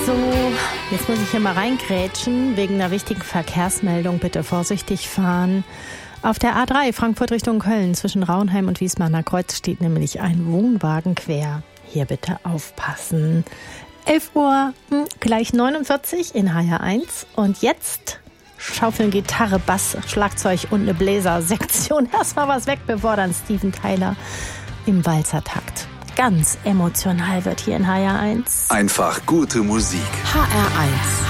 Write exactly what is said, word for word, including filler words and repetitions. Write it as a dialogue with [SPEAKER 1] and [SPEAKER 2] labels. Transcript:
[SPEAKER 1] So, jetzt muss ich hier mal reingrätschen. Wegen einer wichtigen Verkehrsmeldung bitte vorsichtig fahren. Auf der A drei Frankfurt Richtung Köln zwischen Raunheim und Wiesbadener Kreuz steht nämlich ein Wohnwagen quer. Hier bitte aufpassen. elf Uhr, hm, gleich neunundvierzig in H R eins. Und jetzt schaufeln Gitarre, Bass, Schlagzeug und eine Bläsersektion erstmal was weg, bevor dann Steven Tyler im Walzertakt. Ganz emotional wird hier in H R eins.
[SPEAKER 2] Einfach gute Musik.
[SPEAKER 3] H R eins.